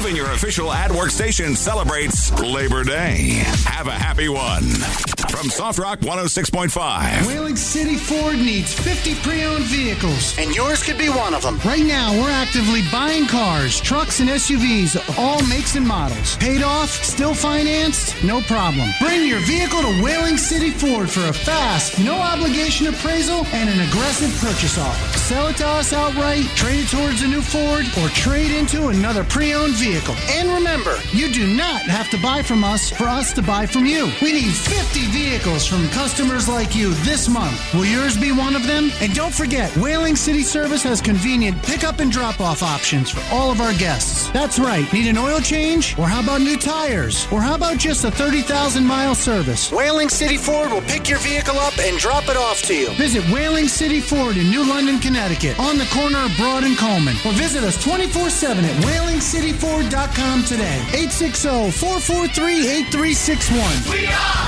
Even your official ad-work station celebrates Labor Day. Have a happy one. From Soft Rock 106.5. Whaling City Ford needs 50 pre-owned vehicles, and yours could be one of them. Right now, we're actively buying cars, trucks, and SUVs of all makes and models. Paid off, still financed, no problem. Bring your vehicle to Whaling City Ford for a fast, no-obligation appraisal and an aggressive purchase offer. Sell it to us outright, trade it towards a new Ford, or trade into another pre-owned vehicle. And remember, you do not have to buy from us for us to buy from you. We need 50 vehicles from customers like you this month. Will yours be one of them? And don't forget, Whaling City Service has convenient pickup and drop-off options for all of our guests. That's right. Need an oil change? Or how about new tires? Or how about just a 30,000-mile service? Whaling City Ford will pick your vehicle up and drop it off to you. Visit Whaling City Ford in New London, Connecticut, on the corner of Broad and Coleman. Or visit us 24/7 at WhalingCityFord.com today. 860-443-8361. We are